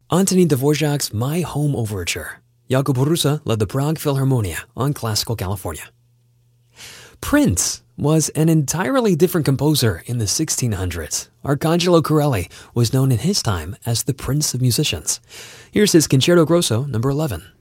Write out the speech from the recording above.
Antonin Dvorak's My Home Overture. Jakub Hrusa led the Prague Philharmonia on Classical California. Prince was an entirely different composer in the 1600s. Arcangelo Corelli was known in his time as the Prince of Musicians. Here's his Concerto Grosso, number 11.